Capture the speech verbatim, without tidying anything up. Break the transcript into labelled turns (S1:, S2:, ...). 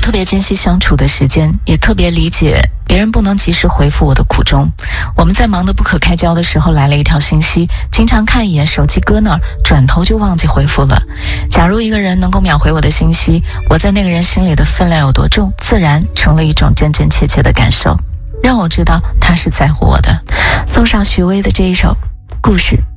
S1: 特别珍惜相处的时间，也特别理解别人不能及时回复我的苦衷。我们在忙得不可开交的时候来了一条信息，经常看一眼手机搁那儿，转头就忘记回复了。假如一个人能够秒回我的信息，我在那个人心里的分量有多重，自然成了一种真真切切的感受，让我知道他是在乎我的。送上许巍的这一首故事。